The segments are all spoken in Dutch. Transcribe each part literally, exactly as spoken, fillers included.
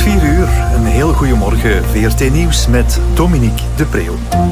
vier uur, een heel goedemorgen. V R T Nieuws met Dominique de Preeuw.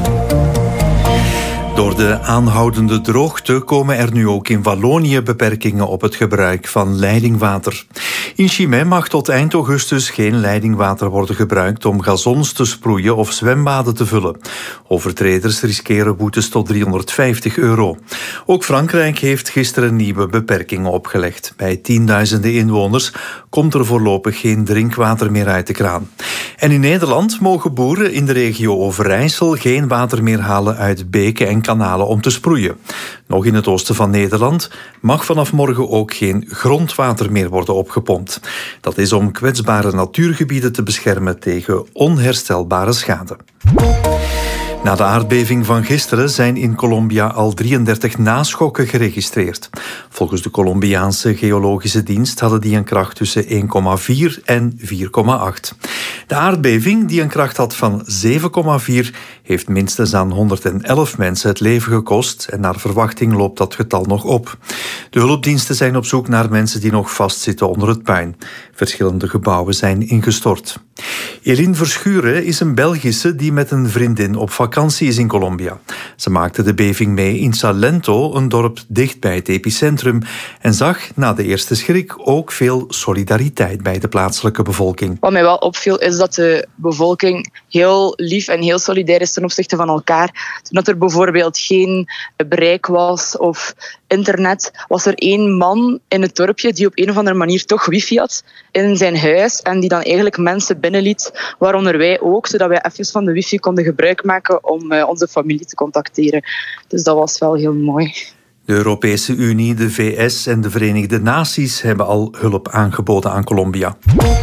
Door de aanhoudende droogte komen er nu ook in Wallonië beperkingen op het gebruik van leidingwater. In Chimay mag tot eind augustus geen leidingwater worden gebruikt om gazons te sproeien of zwembaden te vullen. Overtreders riskeren boetes tot driehonderdvijftig euro. Ook Frankrijk heeft gisteren nieuwe beperkingen opgelegd. Bij tienduizenden inwoners komt er voorlopig geen drinkwater meer uit de kraan. En in Nederland mogen boeren in de regio Overijssel geen water meer halen uit beken en kanalen om te sproeien. Nog in het oosten van Nederland mag vanaf morgen ook geen grondwater meer worden opgepompt. Dat is om kwetsbare natuurgebieden te beschermen tegen onherstelbare schade. Na de aardbeving van gisteren zijn in Colombia al drieëndertig naschokken geregistreerd. Volgens de Colombiaanse Geologische Dienst hadden die een kracht tussen één komma vier en vier komma acht. De aardbeving, die een kracht had van zeven komma vier, heeft minstens aan honderdelf mensen het leven gekost en naar verwachting loopt dat getal nog op. De hulpdiensten zijn op zoek naar mensen die nog vastzitten onder het puin. Verschillende gebouwen zijn ingestort. Eline Verschuren is een Belgische die met een vriendin op vakantie is in Colombia. Ze maakte de beving mee in Salento, een dorp dicht bij het epicentrum, en zag na de eerste schrik ook veel solidariteit bij de plaatselijke bevolking. Wat mij wel opviel is dat de bevolking heel lief en heel solidair is ten opzichte van elkaar. Dat er bijvoorbeeld geen bereik was of internet, was er één man in het dorpje die op een of andere manier toch wifi had in zijn huis en die dan eigenlijk mensen binnenliet, waaronder wij ook, zodat wij even van de wifi konden gebruik maken om uh, onze familie te contacteren. Dus dat was wel heel mooi. De Europese Unie, de V S en de Verenigde Naties hebben al hulp aangeboden aan Colombia.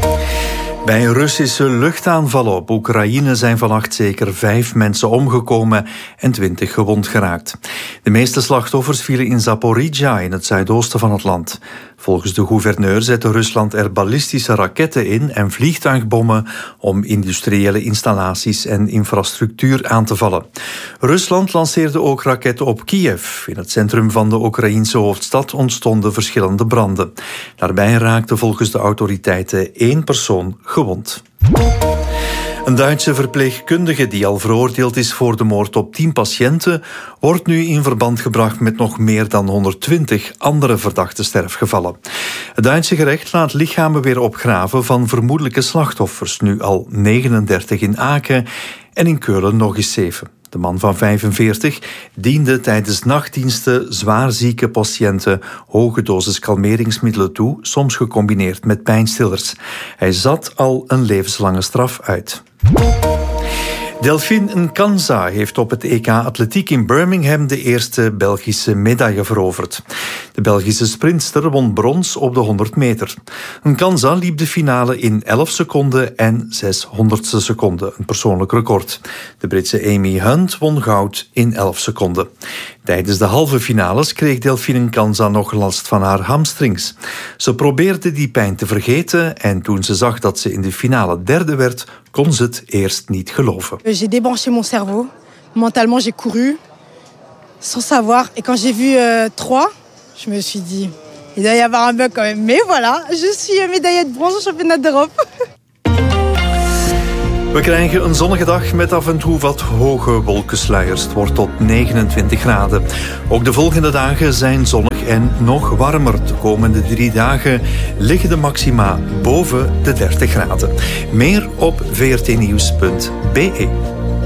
Bij Russische luchtaanvallen op Oekraïne zijn vannacht zeker vijf mensen omgekomen en twintig gewond geraakt. De meeste slachtoffers vielen in Zaporizhzhia in het zuidoosten van het land. Volgens de gouverneur zette Rusland er ballistische raketten in en vliegtuigbommen om industriële installaties en infrastructuur aan te vallen. Rusland lanceerde ook raketten op Kiev. In het centrum van de Oekraïense hoofdstad ontstonden verschillende branden. Daarbij raakte volgens de autoriteiten één persoon gewond. Een Duitse verpleegkundige die al veroordeeld is voor de moord op tien patiënten, wordt nu in verband gebracht met nog meer dan honderdtwintig andere verdachte sterfgevallen. Het Duitse gerecht laat lichamen weer opgraven van vermoedelijke slachtoffers, nu al negenendertig in Aken en in Keulen nog eens zeven. De man van vijfenveertig diende tijdens nachtdiensten zwaar zieke patiënten hoge dosis kalmeringsmiddelen toe, soms gecombineerd met pijnstillers. Hij zat al een levenslange straf uit. Delphine Nkanza heeft op het E K Atletiek in Birmingham de eerste Belgische medaille veroverd. De Belgische sprintster won brons op de honderd meter. Nkanza liep de finale in elf seconden en zes honderdste seconden, een persoonlijk record. De Britse Amy Hunt won goud in elf seconden. Tijdens de halve finales kreeg Delphine Nkanza nog last van haar hamstrings. Ze probeerde die pijn te vergeten en toen ze zag dat ze in de finale derde werd, kon ze het eerst niet geloven. J'ai débranché mon cerveau. Mentalement, j'ai couru sans savoir. Et quand j'ai vu euh, trois, je me suis dit, il doit y avoir un bug quand même. Mais voilà, je suis médaillée de bronze au championnat d'Europe. We krijgen een zonnige dag met af en toe wat hoge wolkensluiers. Het wordt tot negenentwintig graden. Ook de volgende dagen zijn zonnig en nog warmer. De komende drie dagen liggen de maxima boven de dertig graden. Meer op v r t nieuws punt b e.